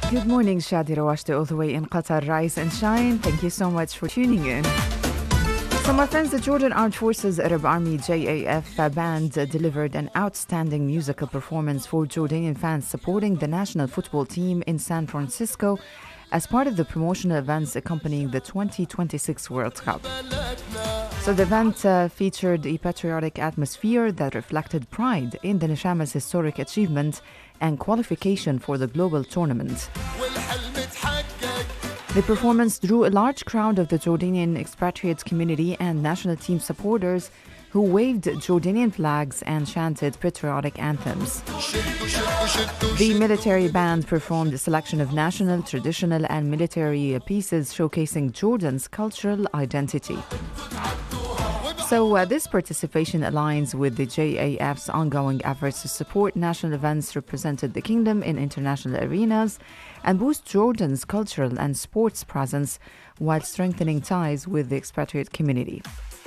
Good morning, Shadi Rawashti, all the way in Qatar. Rise and shine. Thank you so much for tuning in. So, my friends, the Jordan Armed Forces Arab Army JAF band delivered an outstanding musical performance for Jordanian fans supporting the national football team in San Francisco as part of the promotional events accompanying the 2026 World Cup. So the event featured a patriotic atmosphere that reflected pride in the Neshama's historic achievement and qualification for the global tournament. The performance drew a large crowd of the Jordanian expatriate community and national team supporters who waved Jordanian flags and chanted patriotic anthems. The military band performed a selection of national, traditional, and military pieces showcasing Jordan's cultural identity. So this participation aligns with the JAF's ongoing efforts to support national events represented the kingdom in international arenas and boost Jordan's cultural and sports presence while strengthening ties with the expatriate community.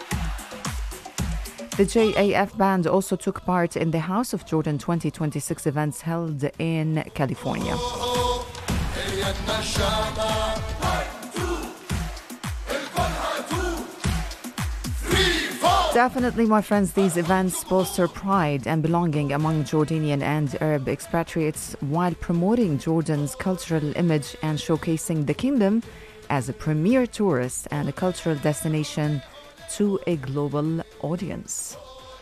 The JAF band also took part in the House of Jordan 2026 events held in California. Definitely, my friends, these events bolster pride and belonging among Jordanian and Arab expatriates while promoting Jordan's cultural image and showcasing the kingdom as a premier tourist and a cultural destination to a global audience.